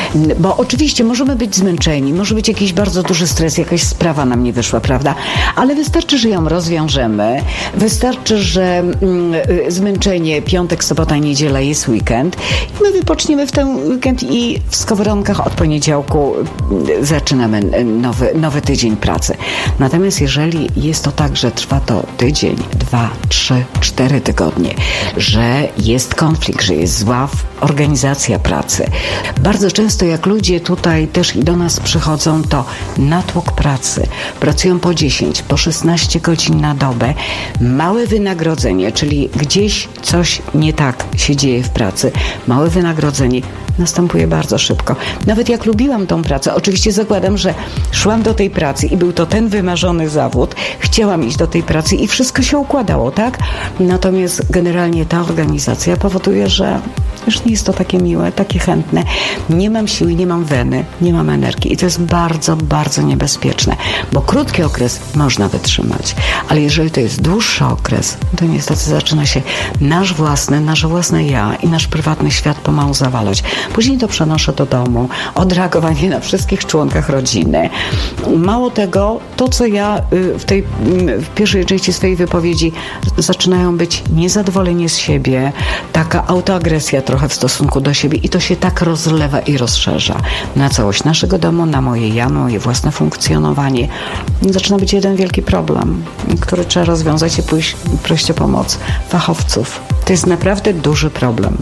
Bo oczywiście możemy być zmęczeni, może być jakiś bardzo duży stres, jakaś sprawa nam nie wyszła, prawda? Ale wystarczy, że ją rozwiążemy, wystarczy, że mm, zmęczenie, piątek, sobota, niedziela jest weekend i my wypoczniemy w ten weekend i w skowronkach od poniedziałku zaczynamy nowy, nowy tydzień pracy. Natomiast jeżeli jest to tak, że trwa to tydzień, dwa, trzy, cztery tygodnie, że jest konflikt, że jest zła organizacja pracy. Bardzo często jak ludzie tutaj też i do nas przychodzą, to natłok pracy. Pracują po dziesięć, po szesnaście godzin na dobę. Małe wynagrodzenie, czyli gdzieś coś nie tak się dzieje w pracy. Małe wynagrodzenie następuje bardzo szybko. Nawet jak lubiłam tą pracę, oczywiście zakładam, że szłam do tej pracy i był to ten wymarzony zawód, chciałam iść do tej pracy i wszystko się układało, tak? Natomiast generalnie ta organizacja powoduje, że już nie jest to takie miłe, takie chętne. Nie mam siły, nie mam weny, nie mam energii i to jest bardzo, bardzo niebezpieczne, bo krótki okres można wytrzymać, ale jeżeli to jest dłuższy okres, to niestety zaczyna się nasz własny, nasze własne ja i nasz prywatny świat pomału zawalać. Później to przenoszę do domu, odreagowanie na wszystkich członkach rodziny. Mało tego, to co ja w tej w pierwszej części swojej wypowiedzi zaczynają być niezadowolenie z siebie, taka autoagresja trochę w stosunku do siebie i to się tak rozlewa i rozszerza na całość naszego domu, na moje ja, na moje własne funkcjonowanie. Zaczyna być jeden wielki problem, który trzeba rozwiązać i pójść prosić o pomoc fachowców. To jest naprawdę duży problem.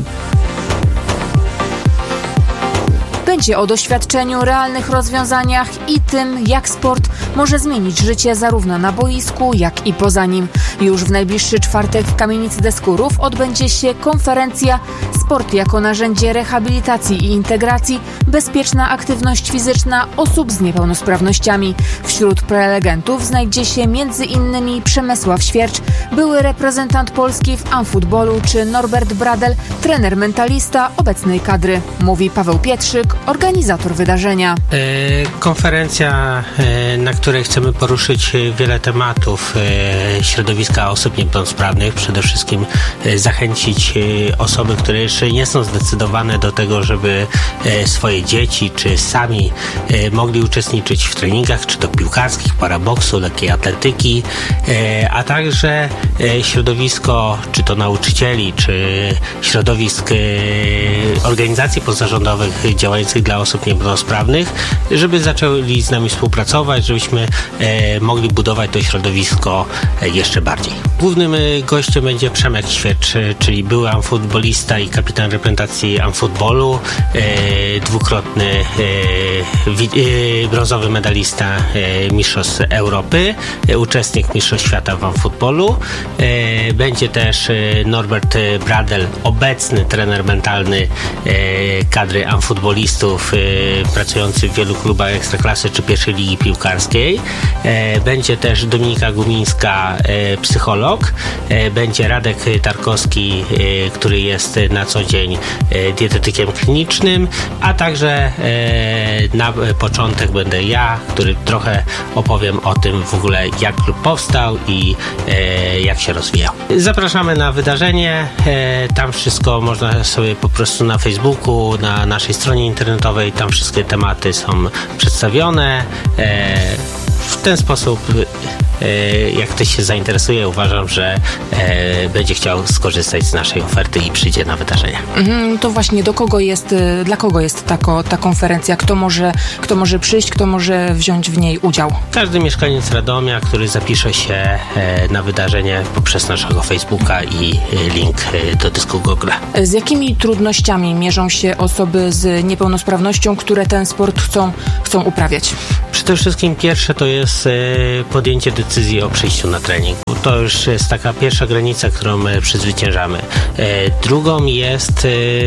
Będzie o doświadczeniu, realnych rozwiązaniach i tym, jak sport może zmienić życie zarówno na boisku, jak i poza nim. Już w najbliższy czwartek w Kamienicy Deskurów odbędzie się konferencja Sport jako narzędzie rehabilitacji i integracji, bezpieczna aktywność fizyczna osób z niepełnosprawnościami. Wśród prelegentów znajdzie się między innymi Przemysław Świercz, były reprezentant Polski w amfutbolu, czy Norbert Bradel, trener mentalista obecnej kadry. Mówi Paweł Pietrzyk, organizator wydarzenia. Konferencja, na której chcemy poruszyć wiele tematów środowiska osób niepełnosprawnych, przede wszystkim zachęcić osoby, które jeszcze nie są zdecydowane do tego, żeby swoje dzieci czy sami mogli uczestniczyć w treningach, czy to piłkarskich, paraboksu, lekkiej atletyki, a także środowisko, czy to nauczycieli, czy środowisk organizacji pozarządowych działających dla osób niepełnosprawnych, żeby zaczęli z nami współpracować, żebyśmy e, mogli budować to środowisko e, jeszcze bardziej. Głównym e, gościem będzie Przemek Świercz, czyli były amfutbolista i kapitan reprezentacji amfutbolu, e, dwukrotny e, wi, e, brązowy medalista e, Mistrzostw Europy, e, uczestnik Mistrzostw Świata w amfutbolu. E, będzie też e, Norbert Bradel, obecny trener mentalny e, kadry amfutbolistów, e, pracujący w wielu klubach ekstraklasy czy pierwszej ligi piłkarskiej. E, będzie też Dominika Gumińska, e, psycholog. E, będzie Radek Tarkowski, e, który jest na co dzień e, dietetykiem klinicznym, a także e, na początek będę ja, który trochę opowiem o tym w ogóle, jak klub powstał i e, jak się rozwijał. Zapraszamy na wydarzenie. E, tam wszystko można sobie po prostu na Facebooku, na naszej stronie internetowej, tam wszystkie tematy są przedstawione. E, w ten sposób, jak ktoś się zainteresuje, uważam, że będzie chciał skorzystać z naszej oferty i przyjdzie na wydarzenie. Mhm, to właśnie do kogo jest, dla kogo jest ta, ta konferencja? Kto może, kto może przyjść, kto może wziąć w niej udział? Każdy mieszkaniec Radomia, który zapisze się na wydarzenie poprzez naszego Facebooka i link do dysku Google. Z jakimi trudnościami mierzą się osoby z niepełnosprawnością, które ten sport chcą, chcą uprawiać? Przede wszystkim pierwsze to jest podjęcie decyzji o przyjściu na trening. To już jest taka pierwsza granica, którą my przezwyciężamy. Drugą jest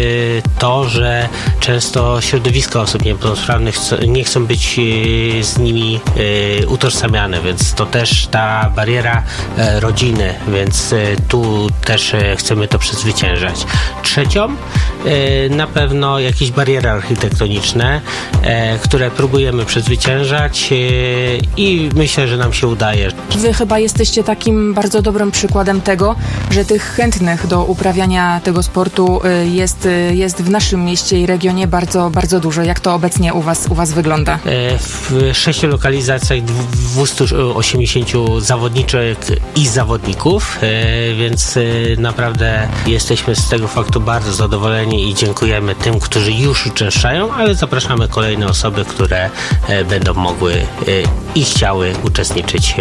to, że często środowiska osób niepełnosprawnych nie chcą być z nimi utożsamiane, więc to też ta bariera rodziny, więc tu też chcemy to przezwyciężać. Trzecią na pewno jakieś bariery architektoniczne, które próbujemy przezwyciężać i myślę, że nam się udaje. Wy chyba jesteście takim bardzo dobrym przykładem tego, że tych chętnych do uprawiania tego sportu jest, jest w naszym mieście i regionie bardzo, bardzo dużo. Jak to obecnie u was, u was wygląda? W sześciu lokalizacjach dwieście osiemdziesiąt zawodniczek i zawodników, więc naprawdę jesteśmy z tego faktu bardzo zadowoleni i dziękujemy tym, którzy już uczęszczają, ale zapraszamy kolejne osoby, które będą mogły i chciały uczestniczyć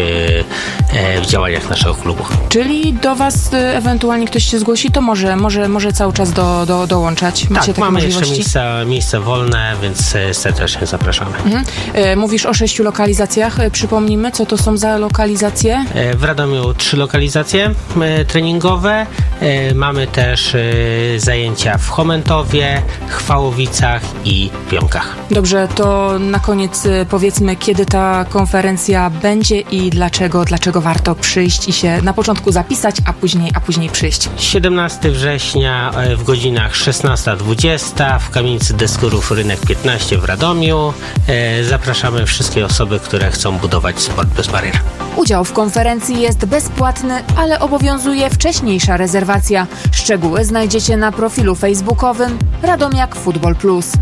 w działaniach naszego klubu. Czyli do was ewentualnie ktoś się zgłosi, to może, może, może cały czas do, do, dołączać. Macie tak, takie mamy możliwości? jeszcze miejsca, miejsca wolne, więc serdecznie zapraszamy. Mhm. Mówisz o sześciu lokalizacjach. Przypomnijmy, co to są za lokalizacje? W Radomiu trzy lokalizacje treningowe. Mamy też zajęcia w Chomentowie, Chwałowicach i Pionkach. Dobrze, to na koniec powiedzmy, kiedy ta konferencja będzie i dlaczego, dlaczego warto przyjść i się na początku zapisać, a później, a później przyjść. siedemnastego września w godzinach szesnasta dwudziesta w kamienicy Deskurów Rynek piętnaście w Radomiu. Zapraszamy wszystkie osoby, które chcą budować sport bez barier. Udział w konferencji jest bezpłatny, ale obowiązuje wcześniejsza rezerwacja. Szczegóły znajdziecie na profilu facebookowym Radomiak Futbol Plus.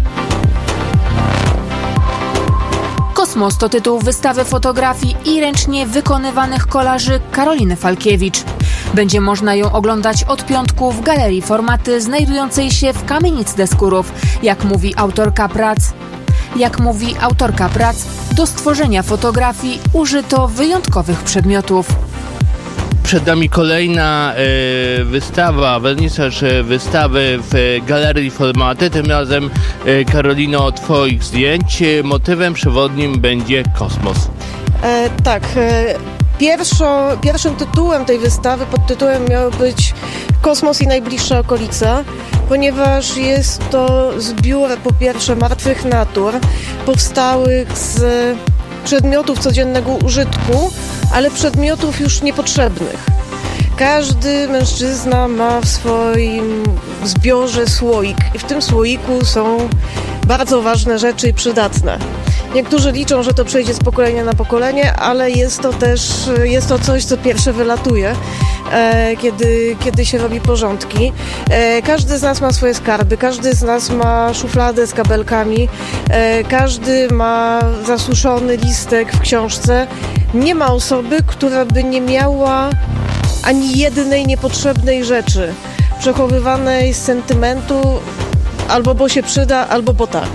Kosmos to tytuł wystawy fotografii i ręcznie wykonywanych kolaży Karoliny Falkiewicz. Będzie można ją oglądać od piątku w Galerii Formaty znajdującej się w kamienicy Deskurów. Jak mówi autorka prac, jak mówi autorka prac, do stworzenia fotografii użyto wyjątkowych przedmiotów. Przed nami kolejna e, wystawa, wernisaż wystawy w Galerii Formaty. Tym razem, e, Karolino, twoich zdjęć. Motywem przewodnim będzie kosmos. E, tak. E, pierwszo, pierwszym tytułem tej wystawy, pod tytułem miał być Kosmos i najbliższe okolice, ponieważ jest to zbiór po pierwsze martwych natur, powstałych z przedmiotów codziennego użytku, ale przedmiotów już niepotrzebnych. Każdy mężczyzna ma w swoim zbiorze słoik i w tym słoiku są bardzo ważne rzeczy i przydatne. Niektórzy liczą, że to przejdzie z pokolenia na pokolenie, ale jest to też jest to coś, co pierwsze wylatuje, e, kiedy, kiedy się robi porządki. E, każdy z nas ma swoje skarby, każdy z nas ma szufladę z kabelkami, e, każdy ma zasuszony listek w książce. Nie ma osoby, która by nie miała ani jednej niepotrzebnej rzeczy przechowywanej z sentymentu, albo bo się przyda, albo bo tak.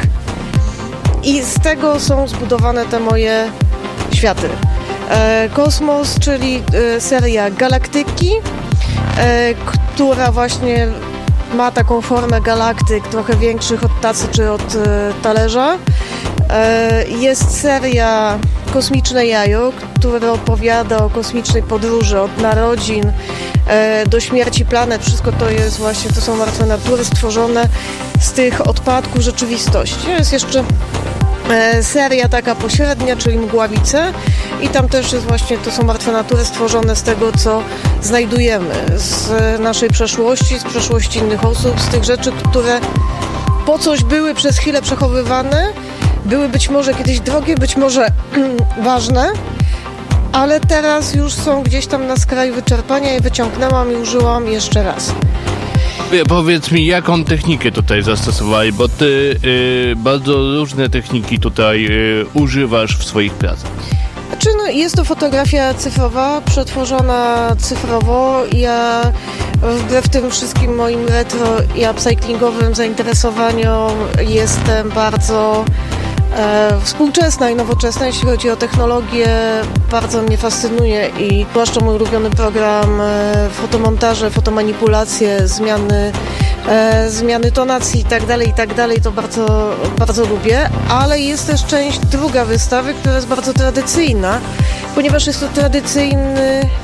I z tego są zbudowane te moje światy. E, Kosmos, czyli e, seria Galaktyki, e, która właśnie ma taką formę galaktyk, trochę większych od tacy czy od e, talerza. E, jest seria Kosmiczne Jajo, które opowiada o kosmicznej podróży od narodzin e, do śmierci planet. Wszystko to jest właśnie, to są martwe natury stworzone z tych odpadków rzeczywistości. Jest jeszcze e, seria taka pośrednia, czyli Mgławice, i tam też jest właśnie, to są martwe natury stworzone z tego, co znajdujemy z naszej przeszłości, z przeszłości innych osób, z tych rzeczy, które po coś były przez chwilę przechowywane, były być może kiedyś drogie, być może ważne, ale teraz już są gdzieś tam na skraju wyczerpania i wyciągnęłam i użyłam jeszcze raz. Powiedz mi, jaką technikę tutaj zastosowali, bo ty y, bardzo różne techniki tutaj y, używasz w swoich pracach. Znaczy, no, jest to fotografia cyfrowa, przetworzona cyfrowo. Ja wbrew tym wszystkim moim retro i upcyklingowym zainteresowaniom jestem bardzo e, współczesna i nowoczesna, jeśli chodzi o technologię. Bardzo mnie fascynuje i zwłaszcza mój ulubiony program e, fotomontaże, fotomanipulacje, zmiany E, zmiany tonacji i tak dalej, i tak dalej, to bardzo, bardzo lubię, ale jest też część druga wystawy, która jest bardzo tradycyjna, ponieważ jest to tradycyjny